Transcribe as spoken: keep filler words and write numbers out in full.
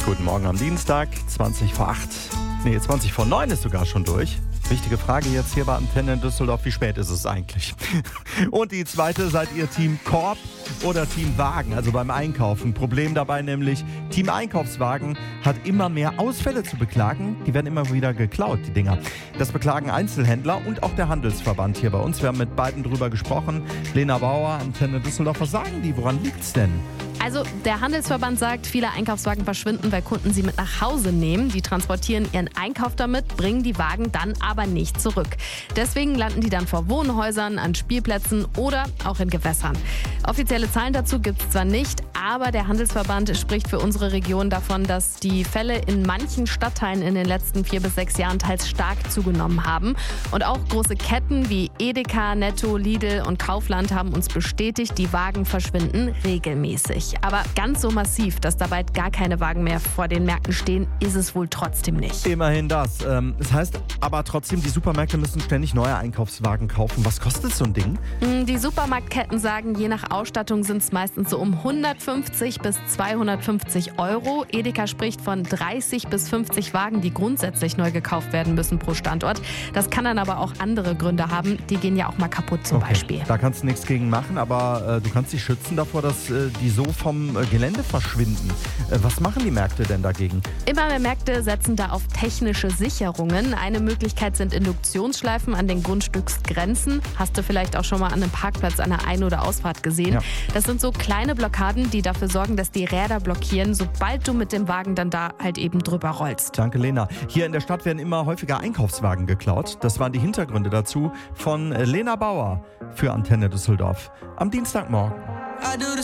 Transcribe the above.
Guten Morgen am Dienstag, zwanzig vor acht. Nee, zwanzig vor neun ist sogar schon durch. Wichtige Frage jetzt hier bei Antenne in Düsseldorf. Wie spät ist es eigentlich? Und die zweite, seid ihr Team Korb oder Team Wagen? Also beim Einkaufen. Problem dabei nämlich, Team Einkaufswagen hat immer mehr Ausfälle zu beklagen. Die werden immer wieder geklaut, die Dinger. Das beklagen Einzelhändler und auch der Handelsverband hier bei uns. Wir haben mit beiden drüber gesprochen. Lena Bauer, Antenne Düsseldorf. Was sagen die? Woran liegt's denn? Also der Handelsverband sagt, viele Einkaufswagen verschwinden, weil Kunden sie mit nach Hause nehmen. Die transportieren ihren Einkauf damit, bringen die Wagen dann aber nicht zurück. Deswegen landen die dann vor Wohnhäusern, an Spielplätzen oder auch in Gewässern. Offizielle Zahlen dazu gibt es zwar nicht, aber der Handelsverband spricht für unsere Region davon, dass die Fälle in manchen Stadtteilen in den letzten vier bis sechs Jahren teils stark zugenommen haben. Und auch große Ketten wie Edeka, Netto, Lidl und Kaufland haben uns bestätigt, die Wagen verschwinden regelmäßig. Aber ganz so massiv, dass da bald gar keine Wagen mehr vor den Märkten stehen, ist es wohl trotzdem nicht. Immerhin das. Ähm, das heißt aber trotzdem, die Supermärkte müssen ständig neue Einkaufswagen kaufen. Was kostet so ein Ding? Die Supermarktketten sagen, je nach Ausstattung sind es meistens so um hundertfünfzig bis zweihundertfünfzig Euro. Edeka spricht von dreißig bis fünfzig Wagen, die grundsätzlich neu gekauft werden müssen pro Standort. Das kann dann aber auch andere Gründe haben. Die gehen ja auch mal kaputt zum Okay. Beispiel. Da kannst du nichts gegen machen, aber äh, du kannst dich schützen davor, dass äh, die so vom äh, Gelände verschwinden. Äh, was machen die Märkte denn dagegen? Immer mehr Märkte setzen da auf technische Sicherungen. Eine Möglichkeit sind Induktionsschleifen an den Grundstücksgrenzen. Hast du vielleicht auch schon mal an einem Parkplatz an der Ein- oder Ausfahrt gesehen. Ja. Das sind so kleine Blockaden, die dafür sorgen, dass die Räder blockieren, sobald du mit dem Wagen dann da halt eben drüber rollst. Danke, Lena. Hier in der Stadt werden immer häufiger Einkaufswagen geklaut. Das waren die Hintergründe dazu von äh, Lena Bauer für Antenne Düsseldorf am Dienstagmorgen.